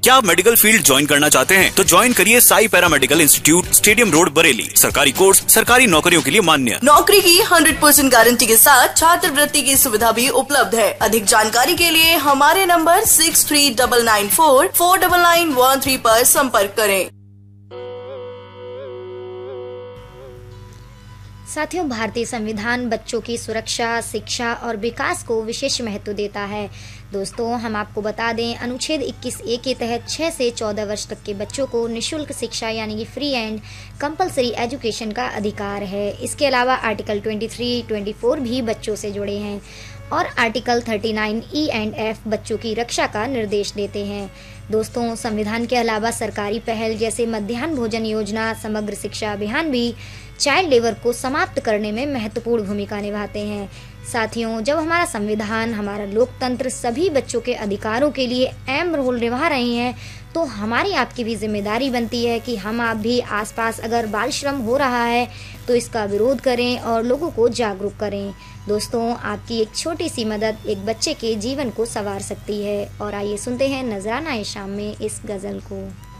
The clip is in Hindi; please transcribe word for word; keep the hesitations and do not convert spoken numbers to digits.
क्या आप मेडिकल फील्ड ज्वाइन करना चाहते हैं? तो ज्वाइन करिए Sai paramedical institute, stadium road, Bareilly. सरकारी कोर्स, सरकारी नौकरियों के लिए मान्य। नौकरी की हंड्रेड परसेंट गारंटी के साथ छात्रवृत्ति की सुविधा भी उपलब्ध है। अधिक जानकारी के लिए हमारे number six three double nine four four double nine one three पर संपर्क करें। साथियों, भारतीय संविधान बच्चों की सुरक्षा, शिक्षा और विकास को विशेष महत्व देता है। दोस्तों, हम आपको बता दें, अनुच्छेद इक्कीस ए के तहत छह से चौदह वर्ष तक के बच्चों को निःशुल्क शिक्षा यानी कि फ्री एंड कंपलसरी एजुकेशन का अधिकार है। इसके अलावा आर्टिकल तेईस, चौबीस भी बच्चों से जुड़े हैं और आर्टिकल उनतालीस ई एंड एफ बच्चों की रक्षा का निर्देश देते हैं। दोस्तों, संविधान के अलावा सरकारी पहल जैसे मध्याह्न भोजन योजना, समग्र शिक्षा अभियान भी चाइल्ड लेबर को समाप्त करने में महत्वपूर्ण भूमिका निभाते हैं। साथियों, जब हमारा संविधान, हमारा लोकतंत्र सभी बच्चों के अधिकारों के लिए अहम रोल निभा रहे हैं, तो हमारी आपकी भी जिम्मेदारी बनती है कि हम आप भी आसपास अगर बाल श्रम हो रहा है तो इसका विरोध करें और लोगों को जागरूक करें। दोस्तों, आपकी एक छोटी सी मदद एक बच्चे के जीवन को संवार सकती है। और आइए सुनते हैं नजराना ए शाम में इस गज़ल को।